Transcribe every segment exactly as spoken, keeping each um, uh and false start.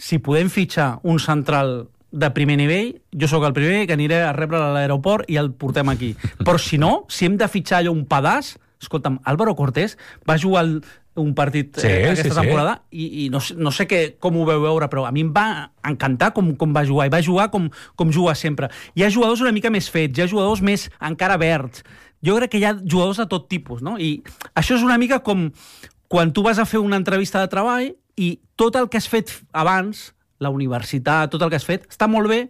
si podem fitxar un central de primer nivell, jo sóc el primer que aniré a rebre a l'aeroport i el portem aquí. Però si no, si hem de fitxar allò un pedaç, escolta'm, Álvaro Cortés va jugar el, un partit sí, eh, aquesta sí, temporada sí. i, i no, no sé que, com ho veu veure, però a mi em va encantar com, com va jugar, i va jugar com, com juga sempre. Hi ha jugadors una mica més fets, hi ha jugadors més encara verds. Jo crec que hi ha jugadors de tot tipus, no? I això és una mica com quan tu vas a fer una entrevista de treball i tot el que has fet abans, la universitat, tot el que has fet, està molt bé,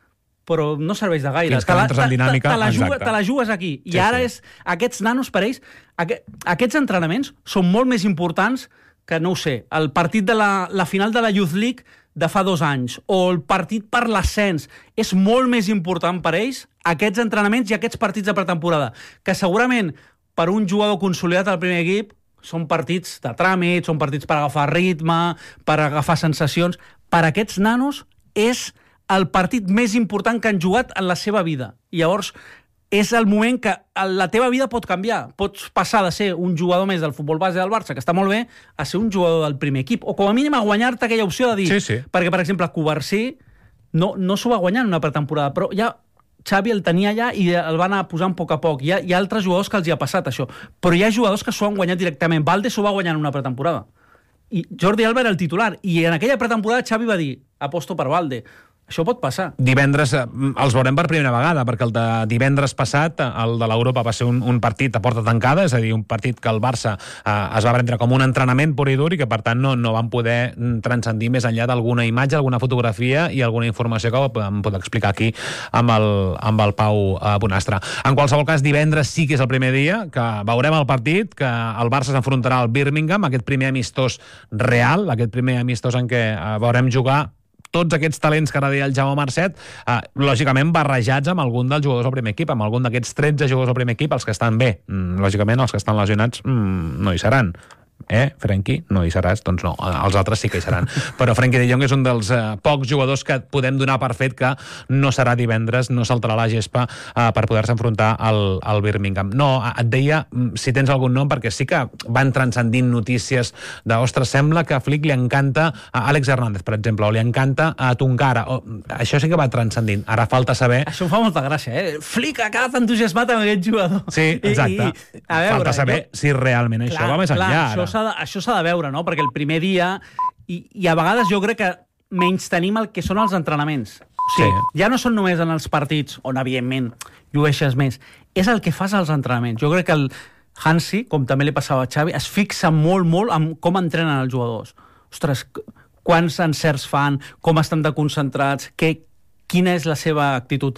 però no serveix de gaire. Fins que entres en dinàmica, te, te, te, la exacte. juga, te la jugues aquí. I Sí, ara sí. és... Aquests nanos, per ells, aqu aquests entrenaments són molt més importants que, no ho sé, el partit de la, la final de la Youth League de fa dos anys, o el partit per l'ascens. És molt més important per ells aquests entrenaments i aquests partits de pretemporada, que segurament per un jugador consolidat al primer equip són partits de tràmit, són partits per agafar ritme, per agafar sensacions. Per aquests nanos és el partit més important que han jugat en la seva vida. I llavors és el moment que la teva vida pot canviar. Pots passar de ser un jugador més del futbol base del Barça, que està molt bé, a ser un jugador del primer equip, o com a mínim a guanyar-te aquella opció de dir... Sí, sí. Perquè, per exemple, Covarsí no, no s'ho va guanyar en una pretemporada, però ja Xavi el tenia allà i el va anar posant a poc a poc. Hi ha, hi ha altres jugadors que els hi ha passat això, però hi ha jugadors que s'ho han guanyat directament. Valde s'ho va guanyar en una pretemporada. I Jordi Alba era el titular, i en aquella pretemporada Xavi va dir aposto per Valde. Això pot passar. Divendres eh, els veurem per primera vegada, perquè el de divendres passat, el de l'Europa, va ser un, un partit a porta tancada, és a dir, un partit que el Barça eh, es va prendre com un entrenament pur i dur i que, per tant, no, no van poder transcendir més enllà d'alguna imatge, alguna fotografia i alguna informació que podem poder explicar aquí amb el, amb el Pau eh, Bonastre. En qualsevol cas, divendres sí que és el primer dia, que veurem el partit, que el Barça s'enfrontarà al Birmingham, aquest primer amistós real, aquest primer amistós en què eh, veurem jugar tots aquests talents que ara deia el Jaume Marcet, eh, lògicament barrejats amb algun dels jugadors del primer equip, amb algun d'aquests tretze jugadors del primer equip, els que estan bé. Mm, lògicament, els que estan lesionats mm, no hi seran. Eh, Frenkie? No hi seràs? Doncs no, els altres sí que hi seran. Però Frenkie de Jong és un dels eh, pocs jugadors que podem donar per fet que no serà divendres, no saltarà la gespa eh, per poder-se enfrontar al, al Birmingham. No, et deia si tens algun nom, perquè sí que van transcendint notícies de, ostres, sembla que a Flick li encanta a Àlex Hernández, per exemple, o li encanta a Tonkara. O, això sí que va transcendint. Ara falta saber... Això em fa molta gràcia, eh? Flick ha quedat entusiasmat amb aquest jugador. Sí, exacte. I, i, a veure, falta saber jo... si realment clar, això va més clar, enllà. Això s'ha de, això s'ha de veure, no? Perquè el primer dia... I, I a vegades jo crec que menys tenim el que són els entrenaments. O sigui, sí. Ja no són només en els partits, on, evidentment, llueixes més. És el que fas als entrenaments. Jo crec que el Hansi, com també li passava a Xavi, es fixa molt, molt en com entrenen els jugadors. Ostres, quants encerts fan, com estan de concentrats, que, quina és la seva actitud.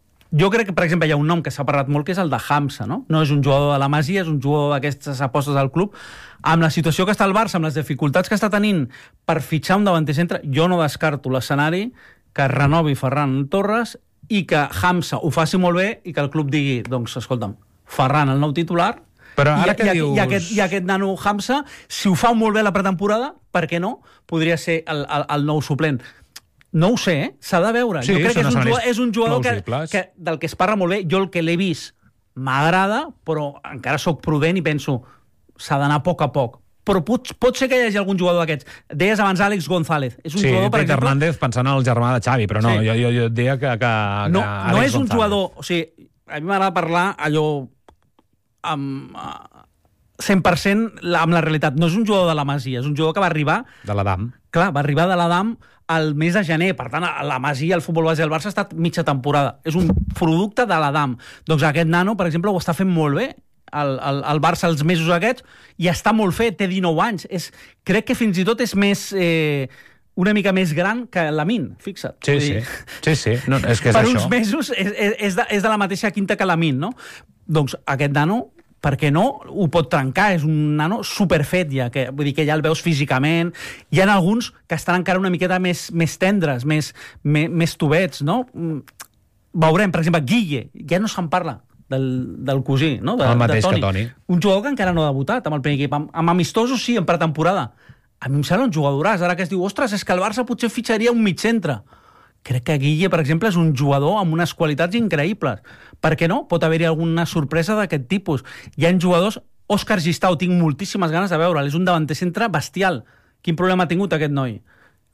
Jo crec que, per exemple, hi ha un nom que s'ha parlat molt, que és el de Hamza, no? No és un jugador de la Masia, és un jugador d'aquestes apostes del club. Amb la situació que està el Barça, amb les dificultats que està tenint per fitxar un davanter centre, jo no descarto l'escenari que renovi Ferran Torres i que Hamza ho faci molt bé i que el club digui, doncs, escolta'm, Ferran, el nou titular, però ara I, que i, dius... i, aquest, i aquest nano Hamza, si ho fa molt bé la pretemporada, per què no? Podria ser el, el, el nou suplent. No ho sé, eh? S'ha de veure. Sí, jo crec que és un jugador, és un jugador que, plausibles. que, del que es parla molt bé. Jo el que l'he vist m'agrada, però encara sóc prudent i penso s'ha d'anar a poc a poc. Però pot, pot ser que hi hagi algun jugador d'aquests. Deies abans Àlex González. És un sí, jugador, per Pete exemple... Hernández pensant en el germà de Xavi, però no, sí. jo, jo, jo et deia que, que, que no, Àlex no és un González. jugador... O sigui, a mi m'agrada parlar allò amb... cent per cent amb la realitat. No és un jugador de la Masia, és un jugador que va arribar... De l'Adam. Clar, va arribar de l'Adam al mes de gener. Per tant, a la Masia, el futbol base del Barça ha estat mitja temporada. És un producte de l'Adam. Doncs aquest nano, per exemple, ho està fent molt bé. El, el, el Barça els mesos aquests i està molt fet, té dinou anys. És, crec que fins i tot és més... Eh, una mica més gran que Lamine, fixa't. Sí, sí, sí, sí. No, és que és per això. uns mesos és, és, de, és de la mateixa quinta que Lamine, no? Doncs aquest nano, per què no, ho pot trencar, és un nano superfet ja, que, vull dir que ja el veus físicament. Hi ha alguns que estan encara una miqueta més, més tendres, més, més, més tubets, no? Veurem, per exemple, Guille, ja no se'n parla del, del cosí, no? De, el mateix de Toni. que Toni. Un jugador que encara no ha debutat amb el primer equip, amb, amb amistosos sí, en pretemporada. A mi em sembla un jugadoràs, ara que es diu, ostres, és que el Barça potser fitxaria un mig centre. Crec que Guille, per exemple, és un jugador amb unes qualitats increïbles. Per què no? Pot haver-hi alguna sorpresa d'aquest tipus. Hi ha jugadors... Òscar Gistau, tinc moltíssimes ganes de veure'l. És un davanter centre bestial. Quin problema ha tingut aquest noi?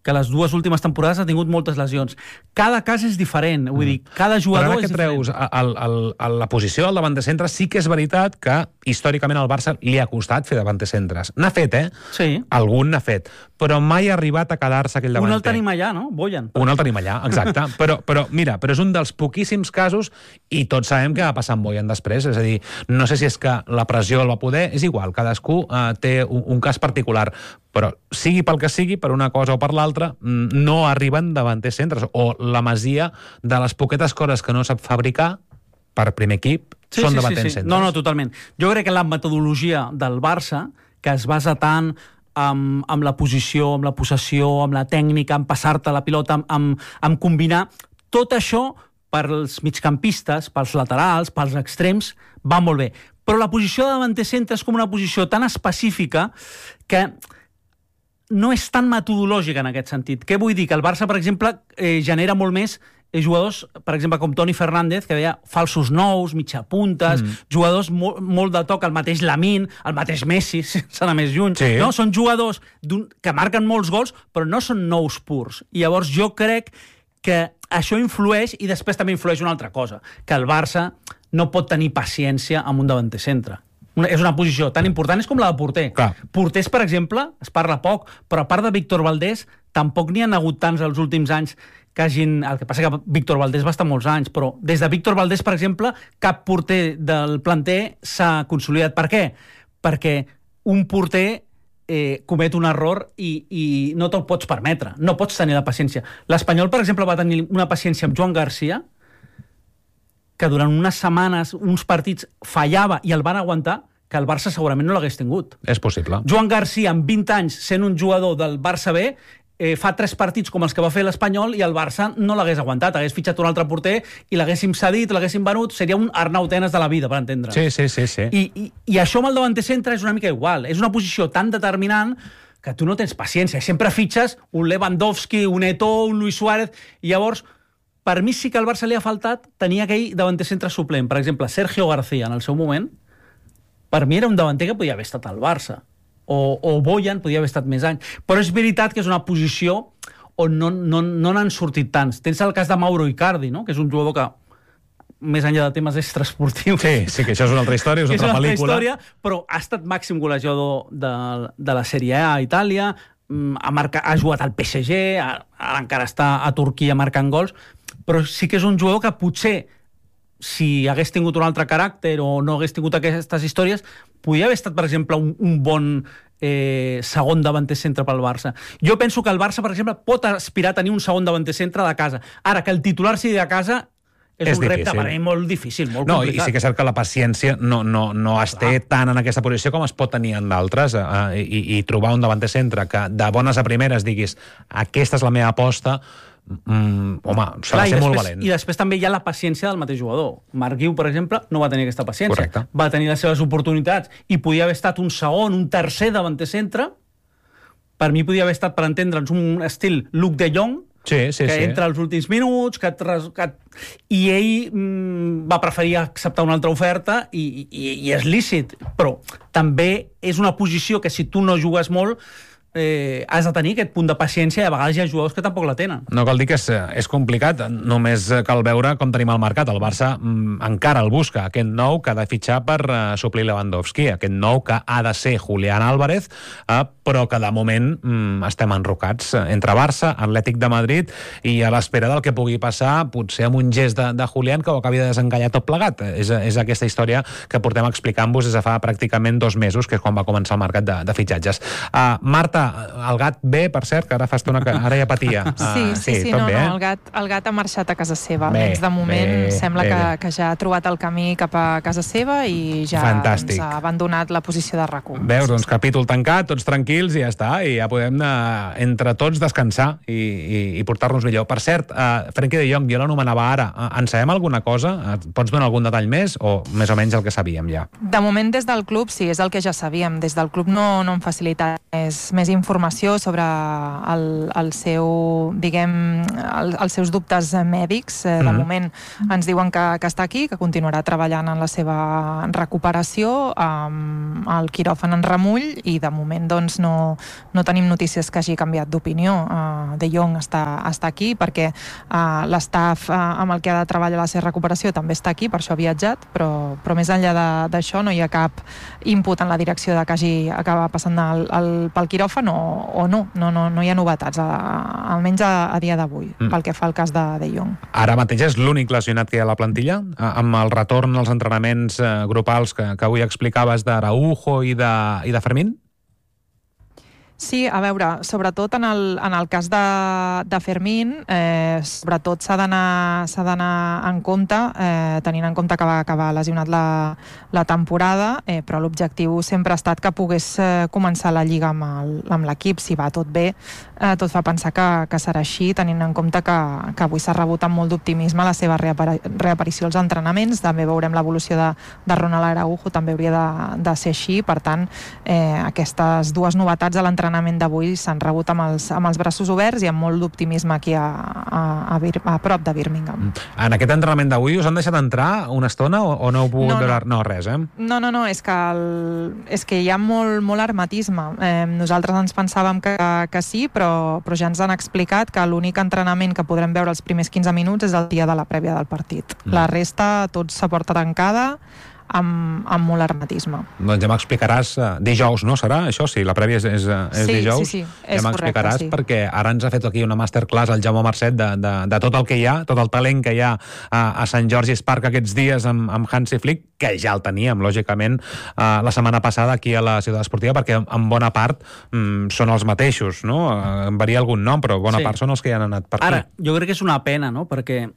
que les dues últimes temporades ha tingut moltes lesions. Cada cas és diferent, vull dir, cada jugador és diferent. Però ara que treus el, el, el, la posició del davant de centre, sí que és veritat que històricament al Barça li ha costat fer davant de centres. N'ha fet, eh? Sí. Algun n'ha fet, però mai ha arribat a quedar-se aquell davanter. Un el tenim allà, no? Boyan. Un el tenim allà, exacte. però, però, mira, però és un dels poquíssims casos i tots sabem què va passar amb Boyan després. És a dir, no sé si és que la pressió el va poder, és igual, cadascú eh, té un, un cas particular, però sigui pel que sigui, per una cosa o per l'altra, no arriben davanters centres. O la masia de les poquetes coses que no sap fabricar per primer equip sí, són sí, davanters sí, sí. centres. No, no, totalment. Jo crec que la metodologia del Barça, que es basa tant amb, amb la posició, amb la possessió, amb la tècnica, amb passar-te la pilota, amb, amb, amb combinar, tot això pels migcampistes, pels laterals, pels extrems, va molt bé. Però la posició de davanter centre és com una posició tan específica que no és tan metodològica en aquest sentit. Què vull dir? Que el Barça, per exemple, eh, genera molt més eh, jugadors, per exemple, com Toni Fernández, que deia falsos nous, mitjapuntes, mm. jugadors molt, molt de toc, el mateix Lamine, el mateix Messi, sense anar més lluny. Sí. No? Són jugadors que marquen molts gols, però no són nous purs. I llavors jo crec que això influeix, i després també influeix una altra cosa, que el Barça no pot tenir paciència amb un davanter centre. Una, és una posició tan important, és com la de porter. Clar. Porters, per exemple, es parla poc, però a part de Víctor Valdés, tampoc n'hi ha hagut tants els últims anys que hagin... El que passa que Víctor Valdés va estar molts anys, però des de Víctor Valdés, per exemple, cap porter del planter s'ha consolidat. Per què? Perquè un porter eh, comet un error i, i no te'l pots permetre. No pots tenir la paciència. L'Espanyol, per exemple, va tenir una paciència amb Joan Garcia, que durant unes setmanes, uns partits, fallava i el van aguantar, que el Barça segurament no l'hagués tingut. És possible. Joan Garcia, amb vint anys, sent un jugador del Barça B, eh, fa tres partits com els que va fer l'Espanyol i el Barça no l'hagués aguantat. Hagués fitxat un altre porter i l'haguéssim cedit, l'haguéssim venut, seria un Arnau Tenas de la vida, per entendre. Sí, sí, sí. sí. I, i, I això amb el davanter centre és una mica igual. És una posició tan determinant que tu no tens paciència. Sempre fitxes un Lewandowski, un Eto'o, un Luis Suárez, i llavors... Per mi sí que al Barça li ha faltat tenir aquell davanter centre suplent. Per exemple, Sergio García, en el seu moment, per mi era un davanter que podia haver estat al Barça. O, o Boyan podia haver estat més anys. Però és veritat que és una posició on no no, no n'han sortit tants. Tens el cas de Mauro Icardi, no? Que és un jugador que, més enllà de temes extraesportius... Sí, sí, que això és una altra història, és una altra pel·lícula. Història, però ha estat màxim golejador de, de la Sèrie A a Itàlia, ha, marcat, ha jugat al P S G, ara encara està a Turquia marcant gols, però sí que és un jugador que potser, si hagués tingut un altre caràcter o no hagués tingut aquestes històries, podria haver estat, per exemple, un, un bon eh, segon davanter centre pel Barça. Jo penso que el Barça, per exemple, pot aspirar a tenir un segon davanter centre de casa. Ara, que el titular sigui de casa... És, és un repte difícil. Per mi molt difícil, molt no, complicat. I sí que és cert que la paciència no, no, no es té tant en aquesta posició com es pot tenir en d'altres, eh, i, i trobar un davanter centre que de bones a primeres diguis aquesta és la meva aposta, mm, home, s'ha de ser molt valent. I després també hi ha la paciència del mateix jugador. Marc Guiu, per exemple, no va tenir aquesta paciència. Correcte. Va tenir les seves oportunitats i podia haver estat un segon, un tercer davanter centre. Per mi podia haver estat, per entendre'ns, un estil Luc de Jong, sí, sí, que sí. entra als últims minuts, que, que... i ell mm, va preferir acceptar una altra oferta i, i, i és lícit, però també és una posició que si tu no jugues molt eh, has de tenir aquest punt de paciència i a vegades hi ha jugadors que tampoc la tenen. No cal dir que és, és complicat, només cal veure com tenim el mercat. El Barça mm, encara el busca, aquest nou que ha de fitxar per uh, suplir Lewandowski, aquest nou que ha de ser Julián Álvarez, uh, però que de moment mm, estem enrocats entre Barça, Atlètic de Madrid i a l'espera del que pugui passar, potser amb un gest de, de Julián que ho acabi de desencallar tot plegat. És, és aquesta història que portem explicant-vos des de fa pràcticament dos mesos, que és quan va començar el mercat de, de fitxatges. Uh, Marta, el gat bé, per cert, que ara fa estona que ara ja patia. Sí, sí, uh, sí, sí no, bé, no, eh? el gat, el gat ha marxat a casa seva. Bé, Almenys de moment bé, sembla bé, que, bé. que ja ha trobat el camí cap a casa seva i ja Fantàstic. doncs, ha abandonat la posició de RAC u. Veus, doncs capítol tancat, tots tranquils i ja està, i ja podem uh, entre tots descansar i, i, i portar-nos millor. Per cert, uh, Frenkie de Jong, jo l'anomenava ara, uh, en sabem alguna cosa? Uh, pots donar algun detall més o més o menys el que sabíem ja? De moment des del club sí, és el que ja sabíem. Des del club no, no han facilitat més, més informació sobre el, el seu, diguem, el, els seus dubtes mèdics. De mm-hmm. moment ens diuen que, que està aquí, que continuarà treballant en la seva recuperació amb el quiròfan en remull, i de moment doncs, no, no tenim notícies que hagi canviat d'opinió. Uh, De Jong està, està aquí perquè uh, l'estaf uh, amb el que ha de treballar la seva recuperació també està aquí, per això ha viatjat, però, però més enllà d'això no hi ha cap input en la direcció de que hagi acabat passant el, el, pel quiròfan o, o no. No, no. no hi ha novetats, a, almenys a, a dia d'avui, mm. pel que fa al cas de De Jong. Ara mateix és l'únic lesionat que hi ha a la plantilla? Amb el retorn als entrenaments eh, grupals que, que avui explicaves d'Araujo i de, i de Fermín? Sí, a veure, sobretot en el, en el cas de, de Fermín, eh, sobretot s'ha d'anar s'ha d'anar en compte, eh, tenint en compte que va acabar lesionat la, la temporada, eh, però l'objectiu sempre ha estat que pogués eh, començar la Lliga amb l'equip. Si va tot bé, eh, tot fa pensar que, que serà així, tenint en compte que, que avui s'ha rebut amb molt d'optimisme la seva reapari reaparició als entrenaments. També veurem l'evolució de, de Ronald Araujo, també hauria de, de ser així. Per tant, eh, aquestes dues novetats a l'entrenament l'entrenament d'avui s'han rebut amb els, amb els braços oberts i amb molt d'optimisme aquí a, a, a, Bir, a prop de Birmingham. En aquest entrenament d'avui us han deixat entrar una estona o, o no heu pogut no, veure no. no, res, eh? No, no, no, és que, el, és que hi ha molt, molt hermetisme. Eh, nosaltres ens pensàvem que, que sí, però, però ja ens han explicat que l'únic entrenament que podrem veure els primers quinze minuts és el dia de la prèvia del partit. Mm. La resta, tot s'ha porta tancada, amb, amb molt hermetisme. Doncs ja m'explicaràs uh, dijous, no? Serà això? Sí, la prèvia és, és, és sí, dijous. Sí, sí, és ja m'explicaràs correcte, sí. Perquè ara ens ha fet aquí una masterclass el Jaume Marcet de, de, de tot el que hi ha, tot el talent que hi ha a, a Sant George's Park aquests dies amb, amb Hansi Flick, que ja el teníem, lògicament, uh, la setmana passada aquí a la Ciutat Esportiva, perquè en bona part um, són els mateixos, no? Uh, en varia algun nom, però bona sí. part són els que ja han anat per aquí. Ara, jo crec que és una pena, no?, perquè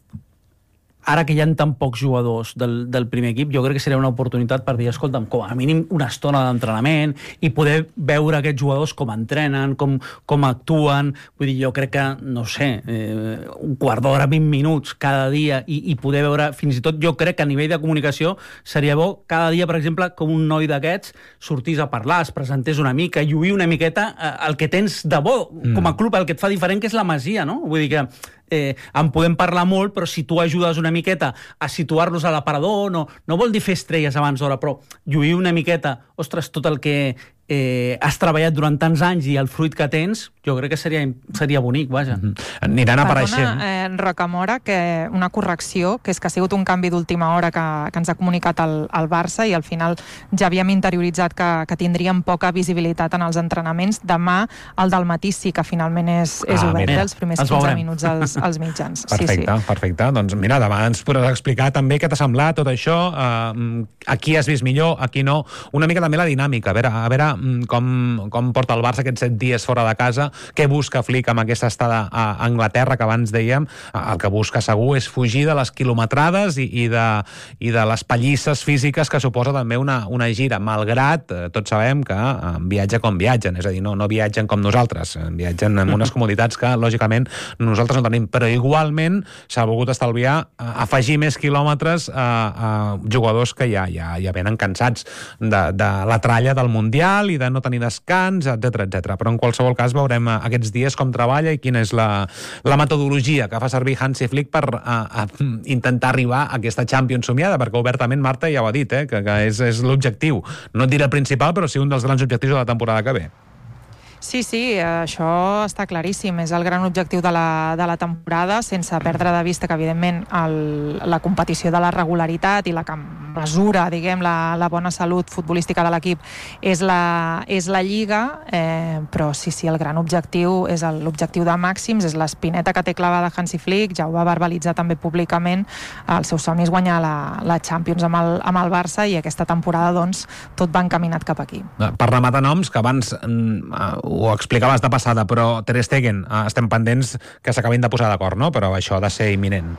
ara que hi ha tan pocs jugadors del, del primer equip, jo crec que seria una oportunitat per dir, escolta'm, com a mínim una estona d'entrenament i poder veure aquests jugadors com entrenen, com, com actuen. Vull dir, jo crec que, no sé, eh, un quart d'hora, vint minuts cada dia i, i poder veure, fins i tot jo crec que a nivell de comunicació seria bo cada dia, per exemple, com un noi d'aquests sortís a parlar, es presentés una mica, lluir una miqueta eh, el que tens de bo mm. com a club, el que et fa diferent, que és la Masia, no? Vull dir que Eh, en podem parlar molt, però si tu ajudes una miqueta a situar-los a l'aparador, no, no vol dir fer estrelles abans d'hora, però lluir una miqueta, ostres, tot el que eh, has treballat durant tants anys i el fruit que tens, jo crec que seria, seria bonic, vaja. Mm-hmm. Aniran apareixent. Perdona, eh, Rocamora, que una correcció, que és que ha sigut un canvi d'última hora que, que ens ha comunicat el, el Barça, i al final ja havíem interioritzat que, que tindríem poca visibilitat en els entrenaments. Demà, el del matí sí que finalment és, és ah, obert, mira, els primers quinze veurem. minuts als, als mitjans. Perfecte, sí, sí. perfecte. Doncs mira, demà ens podràs explicar també què t'ha semblat tot això, uh, a qui has vist millor, a qui no, una mica també la dinàmica, a veure, a veure com, com porta el Barça aquests set dies fora de casa, què busca Flick amb aquesta estada a Anglaterra, que abans dèiem, el que busca segur és fugir de les quilometrades i, i, de, i de les pallisses físiques que suposa també una, una gira, malgrat eh, tots sabem que eh, viatja com viatgen, és a dir, no, no viatgen com nosaltres, viatgen amb unes comoditats que lògicament nosaltres no tenim, però igualment s'ha volgut estalviar eh, afegir més quilòmetres a, a jugadors que ja, ja, ja venen cansats de, de la tralla del Mundial i de no tenir descans, etcètera, etcètera. Però en qualsevol cas veurem aquests dies com treballa i quina és la, la metodologia que fa servir Hansi Flick per a, a intentar arribar a aquesta Champions somiada, perquè obertament Marta ja ho ha dit, eh, que, que és, és l'objectiu. No et diré el principal, però sí un dels grans objectius de la temporada que ve. Sí, sí, això està claríssim. És el gran objectiu de la, de la temporada, sense perdre de vista que, evidentment, el, la competició de la regularitat i la que mesura, diguem, la, la bona salut futbolística de l'equip és la, és la Lliga, eh, però sí, sí, el gran objectiu és l'objectiu de màxims, és l'espineta que té clavada Hansi Flick, ja ho va verbalitzar també públicament, el seu somni és guanyar la, la Champions amb el, amb el Barça, i aquesta temporada, doncs, tot va encaminat cap aquí. Per rematar noms, que abans mm, ho explicaves de passada, però Ter Stegen, eh, estem pendents que s'acabin de posar d'acord, no? Però això ha de ser imminent.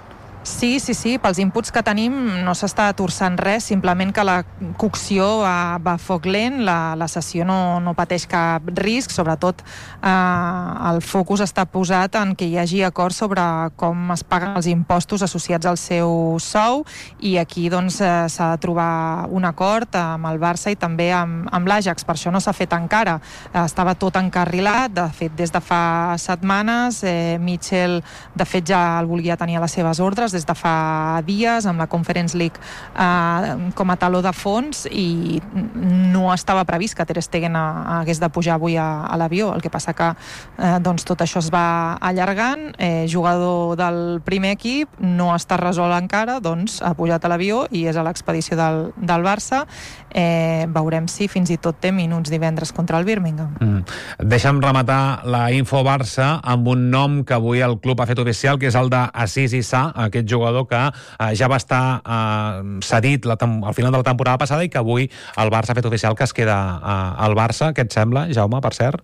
Sí, sí, sí, pels inputs que tenim no s'està torçant res, simplement que la cocció va, va a foc lent, la, la sessió no, no pateix cap risc, sobretot eh, el focus està posat en que hi hagi acord sobre com es paguen els impostos associats al seu sou, i aquí doncs eh, s'ha de trobar un acord amb el Barça i també amb, amb l'Ajax. Per això no s'ha fet encara, eh, estava tot encarrilat, de fet des de fa setmanes, eh, Mitchell de fet ja el volia tenir a les seves ordres des de fa dies, amb la Conference League eh, com a taló de fons, i no estava previst que Ter Stegen a, hagués de pujar avui a, a l'avió. El que passa que eh, doncs tot això es va allargant, eh, jugador del primer equip, no està resolt encara, doncs ha pujat a l'avió i és a l'expedició del, del Barça. Eh, veurem si fins i tot té minuts divendres contra el Birmingham. Mm. Deixa'm rematar la info Barça amb un nom que avui el club ha fet oficial, que és el d'Aziz Issa, aquest jugador que eh, ja va estar eh, cedit la al final de la temporada passada i que avui el Barça ha fet oficial que es queda eh, al Barça. Què et sembla, Jaume, per cert?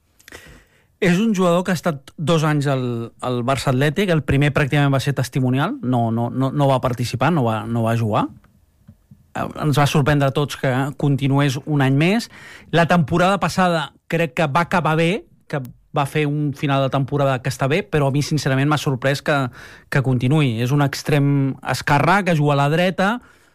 És un jugador que ha estat dos anys al, al Barça Atlètic. El primer pràcticament va ser testimonial, no, no, no, no va participar, no va, no va jugar. Ens va sorprendre a tots que continués un any més. La temporada passada crec que va acabar bé, que va fer un final de temporada que està bé, però a mi sincerament m'ha sorprès que, que continuï. És un extrem esquerrà que juga a la dreta,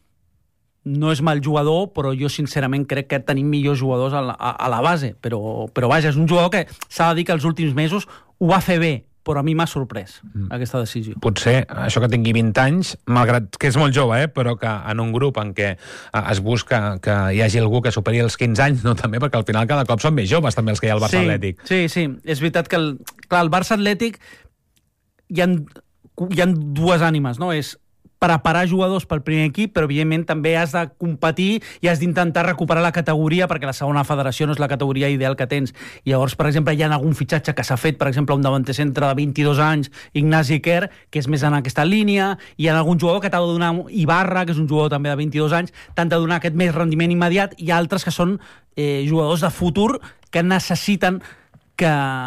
no és mal jugador, però jo sincerament crec que tenim millors jugadors a la, a, a la base, però, però vaja, és un jugador que s'ha de dir que els últims mesos ho va fer bé, però a mi m'ha sorprès mm. aquesta decisió. Potser això que tingui vint anys, malgrat que és molt jove, eh, però que en un grup en què es busca que hi hagi algú que superi els quinze anys, no també, perquè al final cada cop són més joves també els que hi ha al Barça sí, Atlètic. Sí, sí, és veritat que el, clar, el Barça Atlètic hi ha, hi ha dues ànimes, no? És preparar jugadors pel primer equip, però evidentment també has de competir i has d'intentar recuperar la categoria, perquè la segona federació no és la categoria ideal que tens. I llavors, per exemple, hi ha algun fitxatge que s'ha fet, per exemple, un davanter centre de vint-i-dos anys, Ignasi Kerr, que és més en aquesta línia, i hi ha algun jugador que t'ha de donar, Ibarra, que és un jugador també de vint-i-dos anys, t'han de donar aquest més rendiment immediat, i altres que són eh, jugadors de futur que necessiten que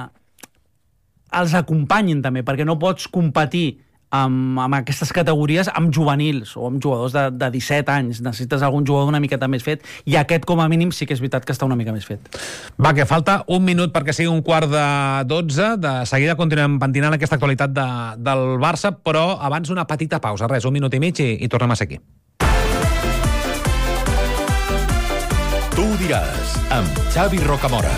els acompanyin també, perquè no pots competir Amb, amb aquestes categories, amb juvenils o amb jugadors de, de disset anys. Necessites algun jugador una miqueta més fet, i aquest, com a mínim, sí que és veritat que està una mica més fet. Va, que falta un minut perquè sigui un quart de dotze. De seguida continuem pentinant aquesta actualitat de, del Barça, però abans una petita pausa. Res, un minut i mig i, i tornem a ser aquí. Tu ho diràs, amb Xavi Rocamora.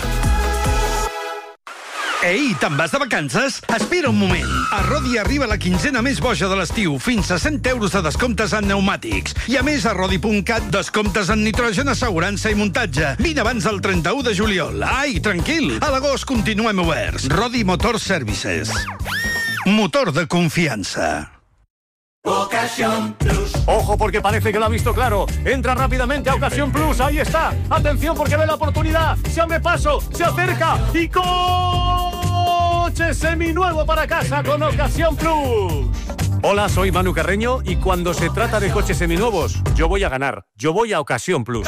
Ei, te'n vas de vacances? Espera un moment. A Rodi arriba la quinzena més boja de l'estiu, fins a cent euros de descomptes en pneumàtics. I a més, a Rodi punt cat, descomptes en nitrogen, assegurança i muntatge. Vine abans del trenta-u de juliol. Ai, tranquil, a l'agost continuem oberts. Rodi Motor Services. Motor de confianza. Ocasión Plus. Ojo, porque parece que lo ha visto claro. Entra rápidamente a Ocasión Plus. Ahí está. Atención, porque ve la oportunidad. Se abre paso, se acerca y coche seminuevo para casa con Ocasión Plus. Hola, soy Manu Carreño y cuando se trata de coches seminuevos, yo voy a ganar. Yo voy a Ocasión Plus.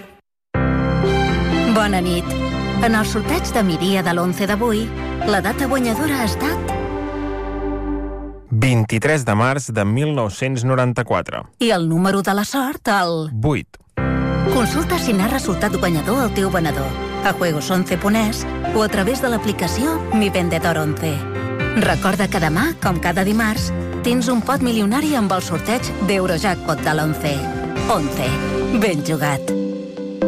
Bona nit. En el sorteig de migdia de l'onze d'avui, la data guanyadora ha estat vint-i-tres de març de mil nou-cents noranta-quatre. I el número de la sort, el vuit. Consulta si n'ha resultat guanyador el teu venedor a juegos once punt es o a través de l'aplicació Mi Vendedor once. Recorda que demà, com cada dimarts, tens un pot milionari amb el sorteig d'Eurojackpot de l'onze. once. Ben jugat.